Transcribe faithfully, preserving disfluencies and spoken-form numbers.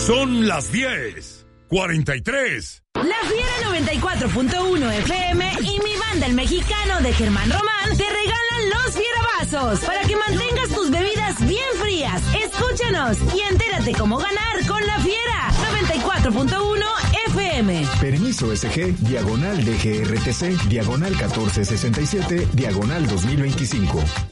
Son las diez cuarenta y tres. La Fiera noventa y cuatro punto uno F M y mi banda El Mexicano de Germán Román te regalan los Fieravasos para que mantengas tus bebidas bien frías. Escúchanos y entérate cómo ganar con La Fiera noventa y cuatro punto uno F M. Permiso S G, diagonal D G R T C, diagonal catorce sesenta y siete, diagonal dos mil veinticinco.